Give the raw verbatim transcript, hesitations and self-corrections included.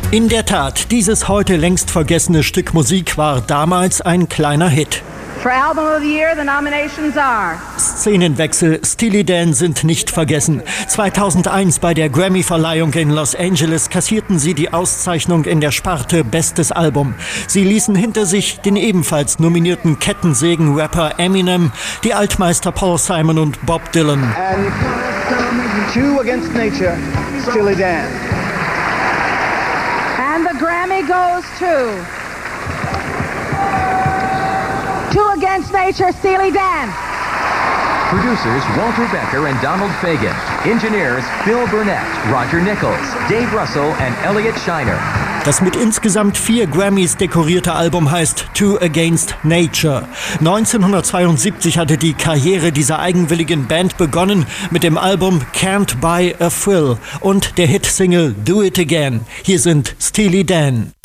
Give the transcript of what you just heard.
In der Tat, dieses heute längst vergessene Stück Musik war damals ein kleiner Hit. For Album of the Year, the nominations are Szenenwechsel, Steely Dan sind nicht vergessen. zweitausendeins bei der Grammy-Verleihung in Los Angeles kassierten sie die Auszeichnung in der Sparte Bestes Album. Sie ließen hinter sich den ebenfalls nominierten Kettensägen-Rapper Eminem, die Altmeister Paul Simon und Bob Dylan. And Two Against Nature, Steely Dan. And the Grammy goes to Two Against Nature, Steely Dan. Producers Walter Becker and Donald Fagen. Engineers Phil Burnett, Roger Nichols, Dave Russell and Elliot Shiner. Das mit insgesamt vier Grammys dekorierte Album heißt Two Against Nature. neunzehnhundertzweiundsiebzig hatte die Karriere dieser eigenwilligen Band begonnen mit dem Album Can't Buy a Thrill und der Hitsingle Do It Again. Hier sind Steely Dan.